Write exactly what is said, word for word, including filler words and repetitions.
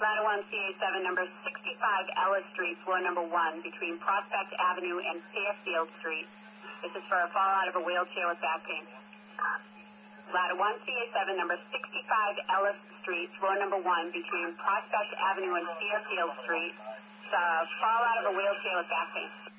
Ladder one, C A seven, number sixty-five Ellis Street, floor number one, between Prospect Avenue and Fairfield Street. This is for a fallout of a wheelchair with back pain. Ladder one, C A seven, number sixty-five Ellis Street, floor number one, between Prospect Avenue and Fairfield Street. It's a fallout of a wheelchair with back pain.